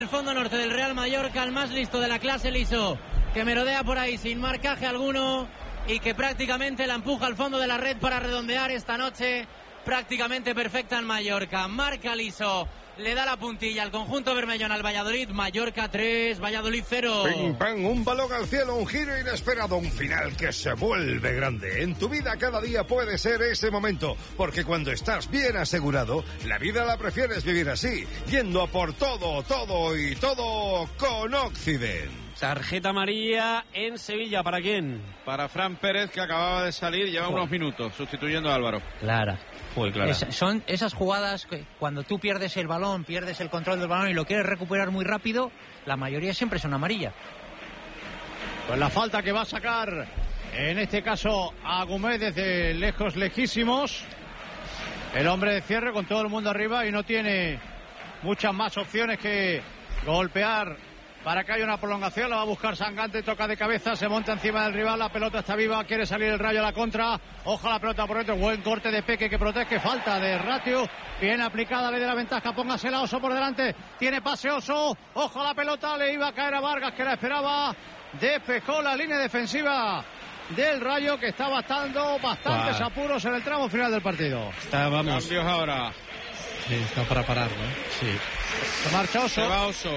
El fondo norte del Real Mallorca, el más listo de la clase liso, que merodea por ahí sin marcaje alguno y que prácticamente la empuja al fondo de la red para redondear esta noche prácticamente perfecta en Mallorca. Marca liso, le da la puntilla al conjunto bermellón al Valladolid. Mallorca 3, Valladolid 0. Pim, pam, un balón al cielo, un giro inesperado, un final que se vuelve grande. En tu vida cada día puede ser ese momento, porque cuando estás bien asegurado, la vida la prefieres vivir así, yendo a por todo, todo y todo con Occident. Tarjeta amarilla en Sevilla, ¿para quién? Para Fran Pérez, que acababa de salir, lleva unos minutos, sustituyendo a Álvaro. Clara. Pues claro. Son esas jugadas que cuando tú pierdes el balón, pierdes el control del balón y lo quieres recuperar muy rápido, la mayoría siempre son amarilla. Pues la falta que va a sacar, en este caso, a Gómez desde lejos, lejísimos. El hombre de cierre con todo el mundo arriba y no tiene muchas más opciones que golpear para que haya una prolongación. La va a buscar Sangante, toca de cabeza, se monta encima del rival, la pelota está viva, quiere salir el Rayo a la contra, ojo la pelota por dentro, buen corte de Peque que protege, falta de Ratio, bien aplicada, le da la ventaja, póngasela Oso por delante, tiene pase Oso, ojo la pelota, le iba a caer a Vargas que la esperaba, despejó la línea defensiva del Rayo que está bastantes apuros en el tramo final del partido. Vamos. Cambios ahora. Sí, está para parar, ¿no? Sí. Se marcha Oso. Se va Oso.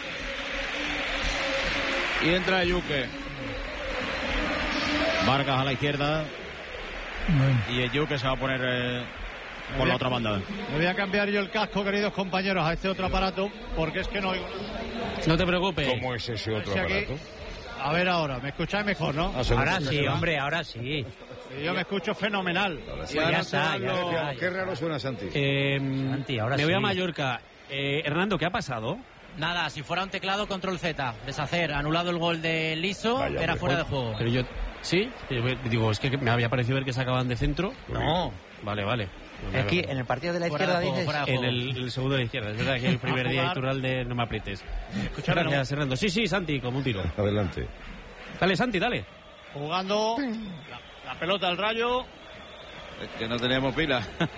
Y entra Yuque. Vargas a la izquierda. Y Yuque se va a poner por la otra banda. Me voy a cambiar yo el casco, queridos compañeros, a este otro aparato, porque es que no oigo. No te preocupes. ¿Cómo es ese otro aparato? A ver ahora, me escucháis mejor, ¿no? Ahora sí, hombre, ahora sí. Yo me escucho fenomenal. Sí, ya está. Qué raro suena Santi. Santi, ahora me voy sí. a Mallorca. Hernando, ¿qué ha pasado? Nada, si fuera un teclado, control Z, deshacer, anulado el gol de Liso, Vaya, era fuera de juego. Pero yo... ¿Sí? Digo, es que me había parecido ver que sacaban de centro. No. Vale. Aquí, en el partido de la Fuera izquierda, de juego, dices. fuera de En juego. el segundo de la izquierda. Es verdad que el primer día Iturralde no me aprietes. Gracias, Hernando. Sí, Santi, como un tiro. Adelante. Dale, Santi, dale. Jugando la pelota al Rayo. Es que no teníamos pila.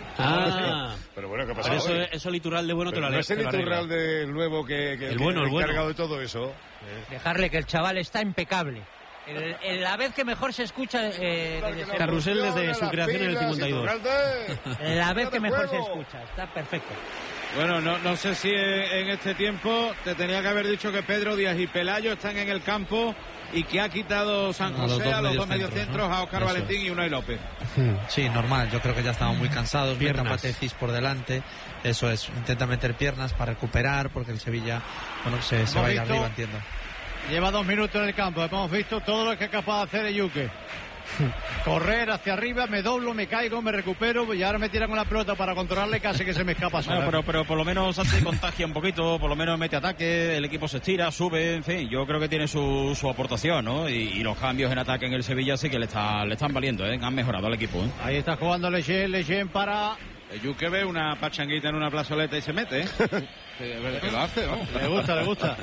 Pero bueno, ¿qué ha Pero pasado? eso el Iturralde bueno te lo No es el arregla. Iturralde nuevo que El bueno. encargado de todo eso. Dejarle que el chaval está impecable. La vez que mejor se escucha. Carrusel desde su creación en el 52. La vez que mejor se escucha. Está perfecto. Bueno, no sé si en este tiempo te tenía que haber dicho que Pedro Díaz y Pelayo están en el campo y que ha quitado San José a los dos mediocentros, ¿no? A Óscar Valentín y Unai López. Sí, normal. Yo creo que ya estaban muy cansados. Piernas. Meta Patecis por delante. Eso es. Intenta meter piernas para recuperar porque el Sevilla, bueno, se va a ir arriba, entiendo. Lleva 2 minutos en el campo. Hemos visto todo lo que es capaz de hacer el Yuque. Correr hacia arriba, me doblo, me caigo, me recupero y ahora me tiran con la pelota para controlarle, casi que se me escapa. Bueno, pero por lo menos se contagia un poquito, por lo menos mete ataque, el equipo se estira, sube, en fin, yo creo que tiene su aportación, ¿no? Y los cambios en ataque en el Sevilla sí que le están valiendo, ¿eh? Han mejorado al equipo, ¿eh? Ahí está jugando Leyen para... El Yuque ve una pachanguita en una plazoleta y se mete, ¿eh? que lo hace, ¿no? Le gusta.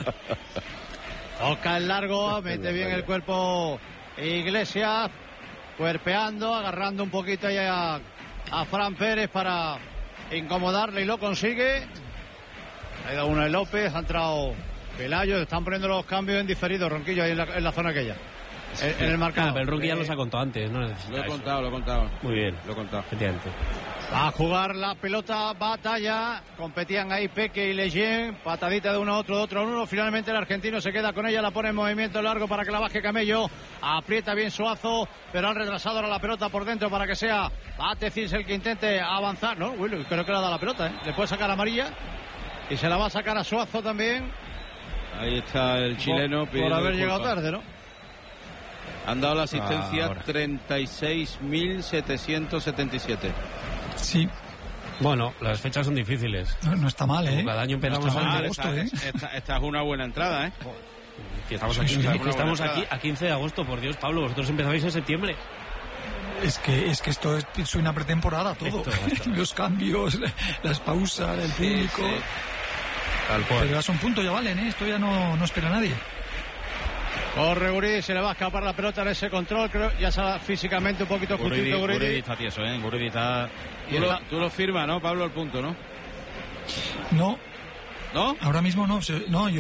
Toca el largo, mete bien el cuerpo Iglesias, cuerpeando, agarrando un poquito ahí a Fran Pérez para incomodarle y lo consigue. Ha ido uno de López, ha entrado Pelayo, están poniendo los cambios en diferido, Ronquillo, ahí en la zona aquella. En el marcador. Pero el Ronquillo ya los ha contado antes, ¿no? Lo he contado. Muy bien. Lo he contado. Efectivamente. Va a jugar la pelota, batalla, competían ahí Peque y Leyen, patadita de uno a otro, de otro a uno, finalmente el argentino se queda con ella, la pone en movimiento largo para que la baje Camello, aprieta bien Suazo, pero han retrasado ahora la pelota por dentro para que sea Patecis el que intente avanzar, ¿no? Bueno, creo que le ha dado la pelota, ¿eh? Le puede sacar amarilla y se la va a sacar a Suazo también. Ahí está el chileno por haber llegado tarde, ¿no? Han dado la asistencia 36.777. Sí. Bueno, las fechas son difíciles. No está mal, ¿eh? Cada año empezamos No está mal, antes. agosto, ¿eh? Esta es una buena entrada, ¿eh? Que estamos Sí, aquí a 15 de agosto, por Dios, Pablo. Vosotros empezabais en septiembre. Es que esto es una pretemporada todo. Los cambios, las pausas, el público. Sí. Tal cual. Pero ya son puntos, ya valen, ¿eh? Esto ya no espera a nadie. Corre Guridi, se le va a escapar la pelota en ese control, creo, ya está físicamente un poquito justito Guridi Guridi. está tieso, ¿eh? Guridi está... Tú lo firmas, ¿no, Pablo, el punto, ¿no? No. ¿No? Ahora mismo no, yo